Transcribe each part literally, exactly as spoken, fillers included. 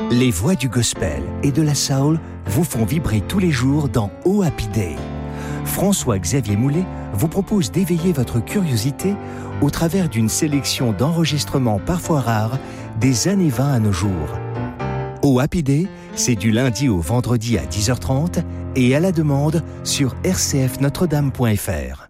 Les voix du gospel et de la soul vous font vibrer tous les jours dans Oh Happy Day. François-Xavier Moulet vous propose d'éveiller votre curiosité au travers d'une sélection d'enregistrements parfois rares des années vingt à nos jours. Oh Happy Day, c'est du lundi au vendredi à dix heures trente et à la demande sur r c f notre dame point f r.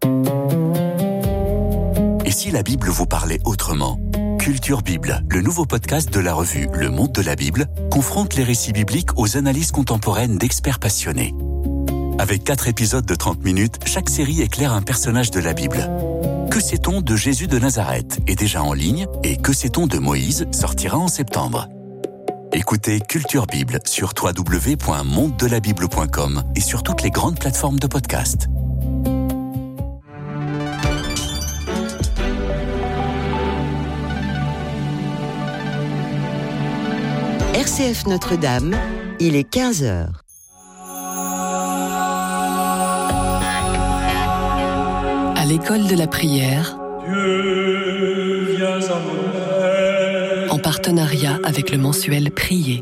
Et si la Bible vous parlait autrement ? Culture Bible, le nouveau podcast de la revue Le Monde de la Bible, confronte les récits bibliques aux analyses contemporaines d'experts passionnés. Avec quatre épisodes de trente minutes, chaque série éclaire un personnage de la Bible. Que sait-on de Jésus de Nazareth est déjà en ligne et Que sait-on de Moïse sortira en septembre. Écoutez Culture Bible sur w w w point monde de la bible point com et sur toutes les grandes plateformes de podcast. R C F Notre-Dame, il est quinze heures. À l'école de la prière, Dieu, viens à mon aide. En partenariat avec le mensuel Prier.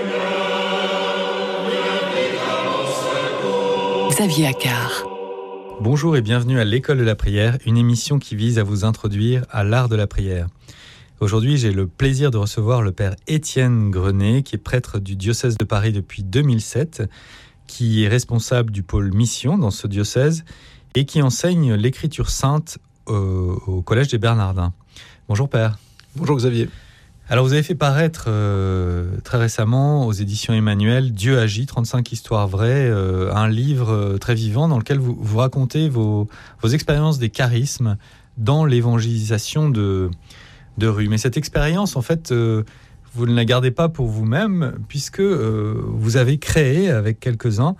Xavier Accard. Bonjour et bienvenue à l'école de la prière, une émission qui vise à vous introduire à l'art de la prière. Aujourd'hui, j'ai le plaisir de recevoir le père Étienne Grenet, qui est prêtre du diocèse de Paris depuis deux mille sept, qui est responsable du pôle mission dans ce diocèse et qui enseigne l'écriture sainte au, au Collège des Bernardins. Bonjour père. Bonjour Xavier. Alors vous avez fait paraître euh, très récemment aux éditions Emmanuel Dieu agit, trente-cinq histoires vraies, euh, un livre euh, très vivant dans lequel vous, vous racontez vos, vos expériences des charismes dans l'évangélisation de... de rue. Mais cette expérience, en fait, euh, vous ne la gardez pas pour vous-même, puisque euh, vous avez créé, avec quelques-uns,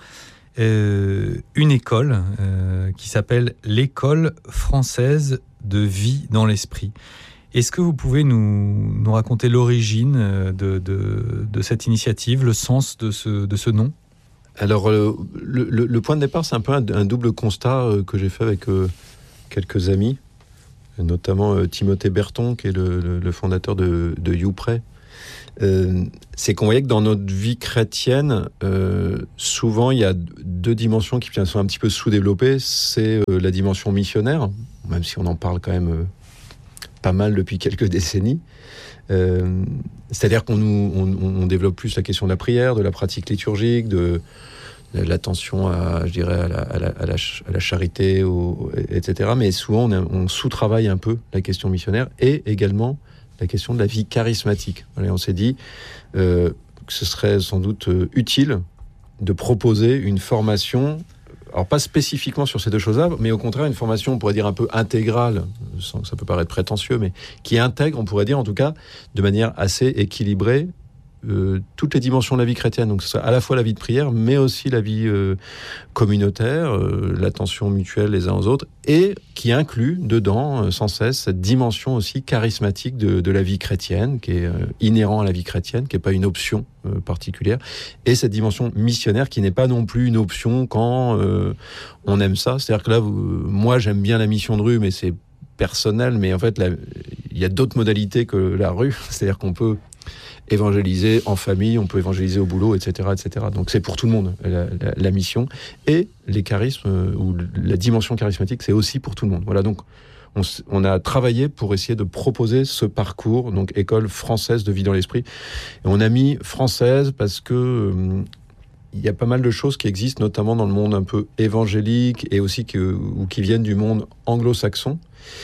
euh, une école euh, qui s'appelle l'École française de vie dans l'esprit. Est-ce que vous pouvez nous, nous raconter l'origine de, de, de cette initiative, le sens de ce, de ce nom ? Alors, euh, le, le, le point de départ, c'est un peu un, un double constat euh, que j'ai fait avec euh, quelques amis, notamment euh, Timothée Berton, qui est le, le, le fondateur de, de YouPray. Euh, c'est qu'on voyait que dans notre vie chrétienne, euh, souvent, il y a deux dimensions qui sont un petit peu sous-développées. C'est euh, la dimension missionnaire, même si on en parle quand même euh, pas mal depuis quelques décennies. Euh, c'est-à-dire qu'on nous, on, on développe plus la question de la prière, de la pratique liturgique, de l'attention à, je dirais, à la, à la, à la, à la charité, au, et cetera. Mais souvent, on, a, on sous-travaille un peu la question missionnaire et également la question de la vie charismatique. Voilà, on s'est dit euh, que ce serait sans doute euh, utile de proposer une formation, alors pas spécifiquement sur ces deux choses-là, mais au contraire une formation, on pourrait dire un peu intégrale, sans que ça peut paraître prétentieux, mais qui intègre, on pourrait dire en tout cas, de manière assez équilibrée, Euh, toutes les dimensions de la vie chrétienne, donc ce soit à la fois la vie de prière, mais aussi la vie euh, communautaire, euh, l'attention mutuelle les uns aux autres, et qui inclut dedans euh, sans cesse cette dimension aussi charismatique de, de la vie chrétienne, qui est euh, inhérent à la vie chrétienne, qui n'est pas une option euh, particulière, et cette dimension missionnaire qui n'est pas non plus une option quand euh, on aime ça. C'est-à-dire que là, vous, moi j'aime bien la mission de rue, mais c'est personnel, mais en fait il y a d'autres modalités que la rue, c'est-à-dire qu'on peut évangéliser en famille, on peut évangéliser au boulot, et cetera, et cetera. Donc c'est pour tout le monde la, la, la mission, et les charismes euh, ou la dimension charismatique, c'est aussi pour tout le monde. Voilà, donc on, on a travaillé pour essayer de proposer ce parcours, donc école française de vie dans l'esprit. Et on a mis française parce que euh, il y a pas mal de choses qui existent, notamment dans le monde un peu évangélique et aussi que, ou qui viennent du monde anglo-saxon.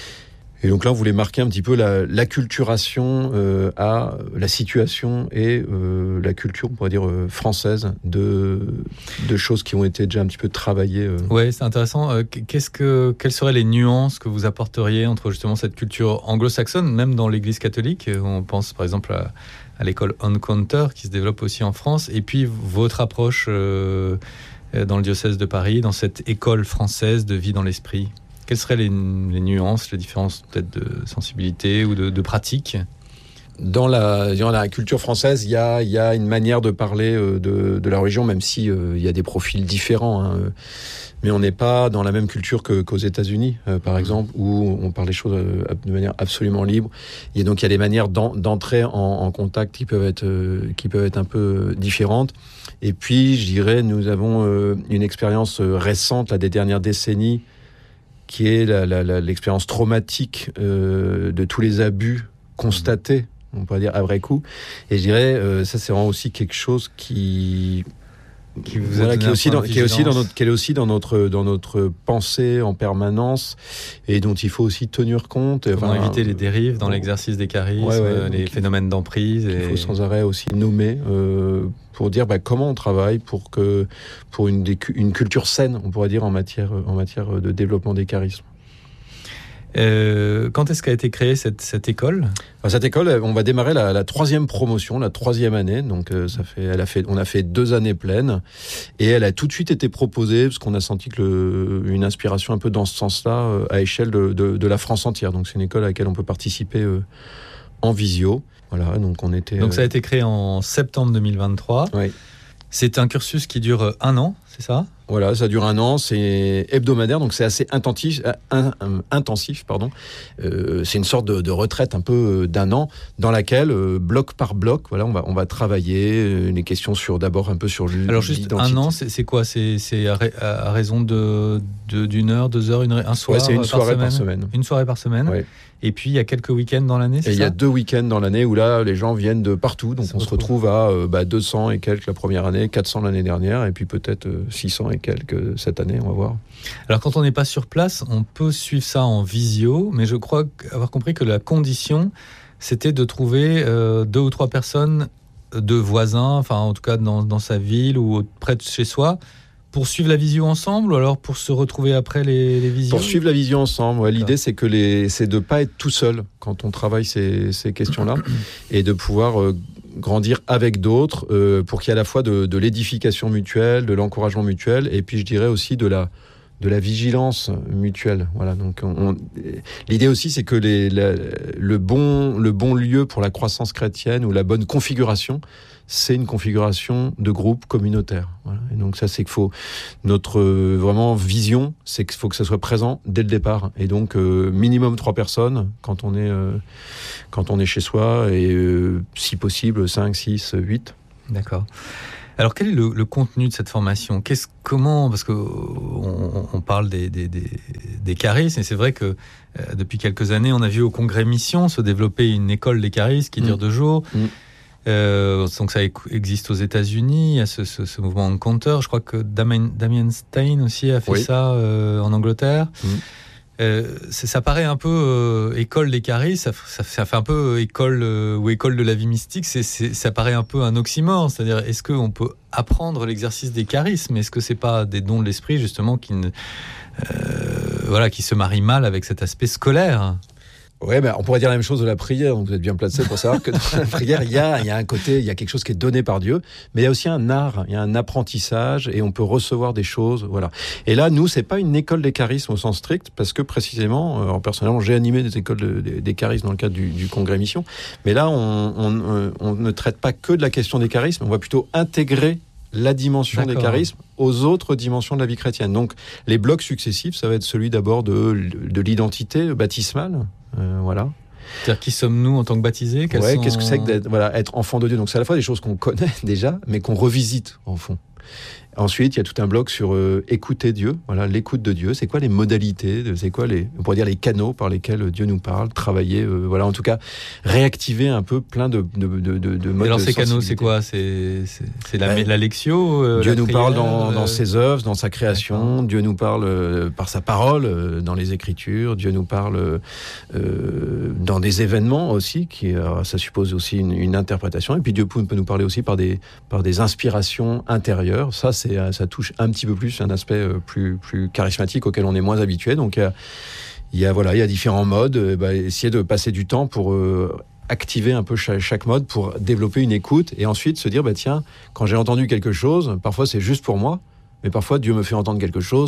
Et donc là, on voulait marquer un petit peu la, l'acculturation euh, à la situation et euh, la culture, on pourrait dire, euh, française de, de choses qui ont été déjà un petit peu travaillées. Euh. Oui, c'est intéressant. Euh, qu'est-ce que, quelles seraient les nuances que vous apporteriez entre justement cette culture anglo-saxonne, même dans l'Église catholique ? On pense par exemple à, à l'école Encounter, qui se développe aussi en France, et puis votre approche euh, dans le diocèse de Paris, dans cette école française de vie dans l'esprit. Quelles seraient les, les nuances, les différences peut-être de sensibilité ou de, de pratique ? Dans la, dans la culture française, il y a, il y a une manière de parler euh, de, de la religion, même si euh, il y a des profils différents. Hein, euh, mais on n'est pas dans la même culture que, qu'aux États-Unis, euh, par exemple, où on parle les choses euh, de manière absolument libre. Et donc il y a des manières d'en, d'entrer en, en contact qui peuvent être, euh, qui peuvent être un peu différentes. Et puis, je dirais, nous avons euh, une expérience récente, là, des dernières décennies, qui est la, la, la, l'expérience traumatique euh, de tous les abus constatés, on pourrait dire à vrai coup. Et je dirais, euh, ça c'est vraiment aussi quelque chose qui... Qui vous voilà, qui est aussi dans, qui est aussi dans notre, qui est aussi dans notre, dans notre pensée en permanence et dont il faut aussi tenir compte. Comment enfin, éviter les dérives dans l'exercice des charismes, ouais, ouais, les phénomènes d'emprise. Il et... faut sans arrêt aussi nommer euh, pour dire bah, comment on travaille pour que pour une, une culture saine, on pourrait dire en matière en matière de développement des charismes. Euh, quand est-ce qu'a été créée cette, cette école ? Alors, cette école, on va démarrer la, la troisième promotion, la troisième année. Donc, euh, ça fait, elle a fait, on a fait deux années pleines, et elle a tout de suite été proposée parce qu'on a senti que le, une inspiration un peu dans ce sens-là euh, à échelle de, de, de la France entière. Donc, c'est une école à laquelle on peut participer euh, en visio. Voilà. Donc, on était. Donc, euh... ça a été créé en septembre deux mille vingt-trois. Oui. C'est un cursus qui dure un an, c'est ça ? Voilà, ça dure un an, c'est hebdomadaire, donc c'est assez intensif. Un, un, intensif pardon. Euh, c'est une sorte de, de retraite un peu d'un an dans laquelle, euh, bloc par bloc, voilà, on va, on va travailler euh, les questions sur d'abord un peu sur l'identité. Alors juste un an, c'est, c'est quoi ? C'est, c'est à, ra- à raison de, de, d'une heure, deux heures, une, un soir ouais, c'est une par soirée semaine. par semaine. Une soirée par semaine. Ouais. Et puis il y a quelques week-ends dans l'année, c'est et ça ? Il y a deux week-ends dans l'année où là, les gens viennent de partout, donc on se retrouve à euh, bah, deux cents et quelques la première année, quatre cents l'année dernière, et puis peut-être euh, six cents et quelques cette année, on va voir. Alors quand on n'est pas sur place, on peut suivre ça en visio, mais je crois avoir compris que la condition, c'était de trouver euh, deux ou trois personnes, deux voisins, enfin en tout cas dans, dans sa ville ou près de chez soi, pour suivre la visio ensemble, ou alors pour se retrouver après les, les visios ? Pour suivre la visio ensemble, ouais, l'idée c'est que les, c'est de pas être tout seul quand on travaille ces, ces questions-là, et de pouvoir euh, grandir avec d'autres euh, pour qu'il y ait à la fois de, de l'édification mutuelle, de l'encouragement mutuel, et puis je dirais aussi de la de la vigilance mutuelle. Voilà. Donc, on, on, l'idée aussi, c'est que les, la, le bon le bon lieu pour la croissance chrétienne ou la bonne configuration, c'est une configuration de groupe communautaire. Voilà. Et donc ça, c'est qu'il faut notre euh, vraiment vision, c'est qu'il faut que ça soit présent dès le départ. Et donc euh, minimum trois personnes quand on est euh, quand on est chez soi, et euh, si possible cinq, six, huit. D'accord. Alors, quel est le, le contenu de cette formation ? Qu'est-ce, comment, parce que on, on parle des, des, des, des charismes, et c'est vrai que euh, depuis quelques années, on a vu au Congrès Mission se développer une école des charismes qui dure mmh. deux jours. Mmh. Euh, donc ça existe aux États-Unis, il y a ce, ce, ce mouvement Encounter. Je crois que Damien, Damien Stein aussi a fait oui. ça euh, en Angleterre. Mmh. Euh, ça paraît un peu euh, école des charismes, ça, ça, ça fait un peu école euh, ou école de la vie mystique. C'est, c'est, ça paraît un peu un oxymore. C'est-à-dire, est-ce qu'on peut apprendre l'exercice des charismes ? Est-ce que c'est pas des dons de l'esprit justement qui, ne, euh, voilà, qui se marient mal avec cet aspect scolaire ? Ouais, ben, on pourrait dire la même chose de la prière. Donc vous êtes bien placé pour savoir que dans la prière, il y a, il y a un côté, il y a quelque chose qui est donné par Dieu, mais il y a aussi un art, il y a un apprentissage, et on peut recevoir des choses, voilà. Et là, nous, c'est pas une école des charismes au sens strict, parce que précisément, euh, personnellement, j'ai animé des écoles de, des, des charismes dans le cadre du, du Congrès Mission, mais là, on, on, on ne traite pas que de la question des charismes, on va plutôt intégrer la dimension D'accord. des charismes aux autres dimensions de la vie chrétienne. Donc, les blocs successifs, ça va être celui d'abord de, de l'identité baptismale, euh, voilà. C'est-à-dire, qui sommes-nous en tant que baptisés ? Quels ouais, sont... qu'est-ce que c'est que d'être, voilà, être enfant de Dieu ? Donc, c'est à la fois des choses qu'on connaît déjà, mais qu'on revisite, en fond. Ensuite, il y a tout un bloc sur euh, écouter Dieu, voilà, l'écoute de Dieu. C'est quoi les modalités, de, c'est quoi les, on pourrait dire les canaux par lesquels Dieu nous parle, travailler, euh, voilà, en tout cas, réactiver un peu plein de, de, de, de, de modes. Et alors, de ces canaux, c'est quoi ? C'est, c'est, c'est la, ben, la lectio euh, Dieu la nous prière, parle dans, euh... dans ses œuvres, dans sa création. D'accord. Dieu nous parle euh, par sa parole, euh, dans les Écritures. Dieu nous parle euh, dans des événements aussi, qui, euh, ça suppose aussi une, une interprétation. Et puis Dieu peut, peut nous parler aussi par des, par des inspirations intérieures. Ça, c'est, ça touche un petit peu plus un aspect plus, plus charismatique auquel on est moins habitué. Donc, il y a, il y a, voilà, il y a différents modes. Euh, bah, essayer de passer du temps pour euh, activer un peu chaque, chaque mode, pour développer une écoute, et ensuite se dire, bah, tiens, quand j'ai entendu quelque chose, parfois c'est juste pour moi, mais parfois Dieu me fait entendre quelque chose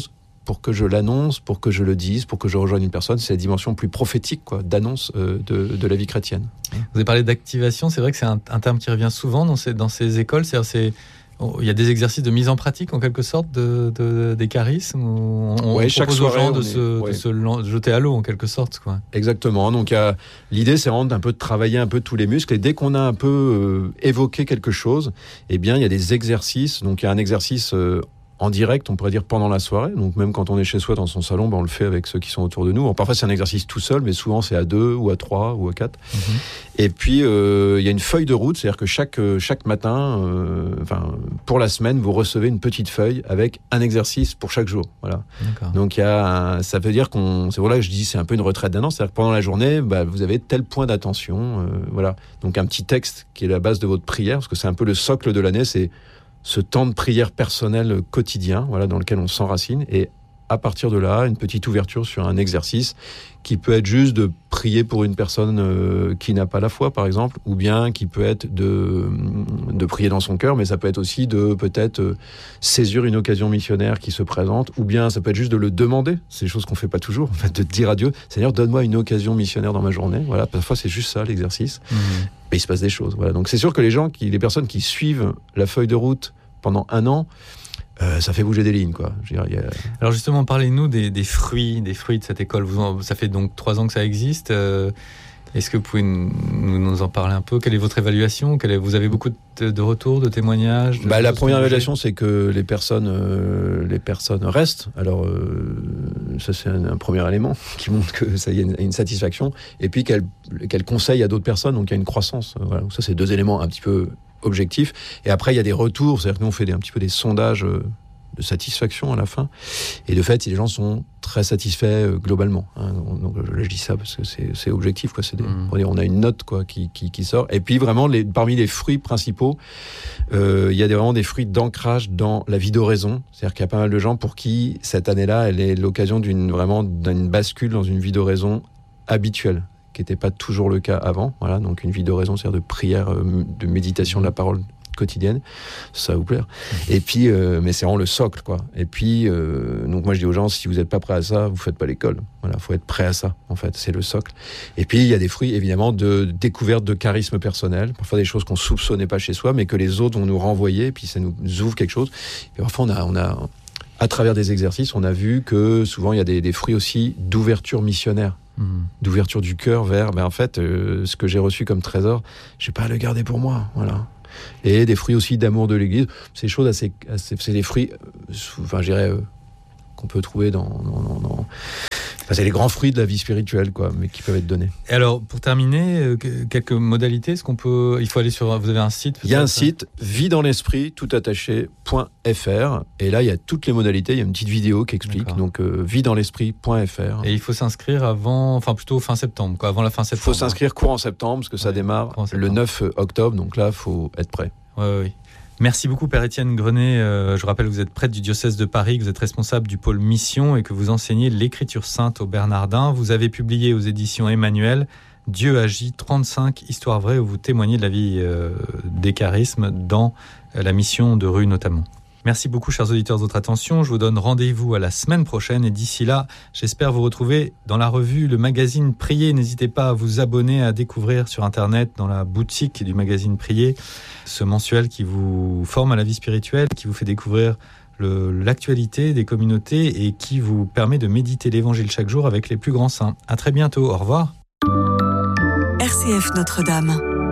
pour que je l'annonce, pour que je le dise, pour que je rejoigne une personne. C'est la dimension plus prophétique, quoi, d'annonce euh, de, de la vie chrétienne. Vous avez parlé d'activation, c'est vrai que c'est un, un terme qui revient souvent dans ces, dans ces écoles. C'est-à-dire c'est, il y a des exercices de mise en pratique, en quelque sorte, de, de, des charismes. On, on ouais, propose chaque aux gens de, est, se, ouais. de se jeter à l'eau, en quelque sorte, quoi. Exactement. Donc, y a, l'idée, c'est vraiment un peu de travailler un peu tous les muscles. Et dès qu'on a un peu euh, évoqué quelque chose, eh bien, il y a des exercices. Donc, il y a un exercice euh, en direct, on pourrait dire pendant la soirée. Donc, même quand on est chez soi dans son salon, ben, on le fait avec ceux qui sont autour de nous. Bon, parfois, c'est un exercice tout seul, mais souvent, c'est à deux, ou à trois, ou à quatre. Mm-hmm. Et puis, euh, il y a une feuille de route. C'est-à-dire que chaque, chaque matin, euh, enfin, pour la semaine, vous recevez une petite feuille avec un exercice pour chaque jour. Voilà. D'accord. Donc, il y a un, ça veut dire qu'on... C'est pour là que je dis c'est un peu une retraite d'un an. C'est-à-dire que pendant la journée, bah, vous avez tel point d'attention. Euh, voilà. Donc, un petit texte qui est la base de votre prière, parce que c'est un peu le socle de l'année, c'est ce temps de prière personnel quotidien, voilà, dans lequel on s'enracine, et à partir de là, une petite ouverture sur un exercice qui peut être juste de prier pour une personne euh, qui n'a pas la foi, par exemple, ou bien qui peut être de, de prier dans son cœur, mais ça peut être aussi de peut-être euh, saisir une occasion missionnaire qui se présente, ou bien ça peut être juste de le demander, c'est des choses qu'on fait pas toujours, en fait, de dire à Dieu, Seigneur, donne-moi une occasion missionnaire dans ma journée. Voilà, parfois c'est juste ça l'exercice, mmh. Et il se passe des choses. Voilà, donc c'est sûr que les gens, qui, les personnes qui suivent la feuille de route pendant un an, Euh, ça fait bouger des lignes, quoi. Je veux dire, y a... Alors justement, parlez-nous des, des fruits, des fruits de cette école. Vous en, ça fait donc trois ans que ça existe. Euh, est-ce que vous pouvez nous, nous en parler un peu ? Quelle est votre évaluation ? Quelle est, vous avez beaucoup de, de retours, de témoignages de bah, La première évaluation, c'est que les personnes, euh, les personnes restent. Alors, euh, ça, c'est un, un premier élément qui montre que ça y a une, une satisfaction. Et puis qu'elles, qu'elles conseillent à d'autres personnes, donc il y a une croissance. Voilà. Donc ça, c'est deux éléments un petit peu objectif. Et après, il y a des retours. C'est-à-dire que nous, on fait des, un petit peu des sondages de satisfaction à la fin. Et de fait, les gens sont très satisfaits euh, globalement. Hein. Donc, je, je dis ça parce que c'est, c'est objectif, quoi. C'est des, mmh. on, dire, on a une note, quoi, qui, qui, qui sort. Et puis, vraiment, les, parmi les fruits principaux, euh, il y a des, vraiment des fruits d'ancrage dans la vie d'oraison. C'est-à-dire qu'il y a pas mal de gens pour qui, cette année-là, elle est l'occasion d'une, vraiment, d'une bascule dans une vie d'oraison habituelle, qui n'était pas toujours le cas avant. Voilà, donc une vie d'oraison, c'est-à-dire de prière, de méditation de la parole quotidienne, ça va vous plaire. Et puis, euh, mais c'est vraiment le socle, quoi. Et puis, euh, donc moi je dis aux gens, si vous n'êtes pas prêts à ça, vous faites pas l'école. Voilà, faut être prêt à ça, en fait, c'est le socle. Et puis il y a des fruits, évidemment, de découverte de charisme personnel, parfois des choses qu'on soupçonnait pas chez soi, mais que les autres vont nous renvoyer, et puis ça nous ouvre quelque chose. Et parfois on a, on a, à travers des exercices, on a vu que souvent il y a des, des fruits aussi d'ouverture missionnaire. Mmh. D'ouverture du cœur vers, ben en fait, euh, ce que j'ai reçu comme trésor, j'ai pas à le garder pour moi, voilà. Et des fruits aussi d'amour de l'Église, c'est des choses assez, assez c'est des fruits, euh, enfin, je dirais, euh, qu'on peut trouver dans, dans, dans, dans... Enfin, c'est les grands fruits de la vie spirituelle, quoi, mais qui peuvent être donnés. Et alors, pour terminer, euh, quelques modalités, est-ce qu'on peut, il faut aller sur, vous avez un site? Il y a un site, vie dans l'esprit, tout attaché, .fr, et là, il y a toutes les modalités, il y a une petite vidéo qui explique, D'accord. donc euh, vie dans l'esprit point f r. Et il faut s'inscrire avant, enfin plutôt fin septembre, quoi, avant la fin septembre. Il faut s'inscrire courant septembre, parce que ça ouais, démarre le neuf octobre, donc là, il faut être prêt. Oui, oui, oui. Merci beaucoup Père Étienne Grenet. Euh, je rappelle que vous êtes prêtre du diocèse de Paris, que vous êtes responsable du pôle mission et que vous enseignez l'écriture sainte aux Bernardins. Vous avez publié aux éditions Emmanuel Dieu agit, trente-cinq histoires vraies où vous témoignez de la vie euh, des charismes dans euh, la mission de rue notamment. Merci beaucoup chers auditeurs de votre attention. Je vous donne rendez-vous à la semaine prochaine et d'ici là, j'espère vous retrouver dans la revue, le magazine Prier. N'hésitez pas à vous abonner, à découvrir sur Internet, dans la boutique du magazine Prier, ce mensuel qui vous forme à la vie spirituelle, qui vous fait découvrir le, l'actualité des communautés et qui vous permet de méditer l'évangile chaque jour avec les plus grands saints. À très bientôt, au revoir. R C F Notre-Dame.